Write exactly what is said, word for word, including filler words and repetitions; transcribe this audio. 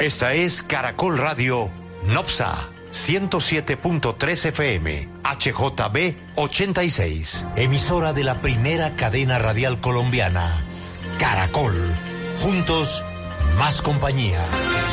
Esta es Caracol Radio Nopsa ciento siete punto tres F M, H J B ochenta y seis. Emisora de la primera cadena radial colombiana, Caracol. Juntos, más compañía.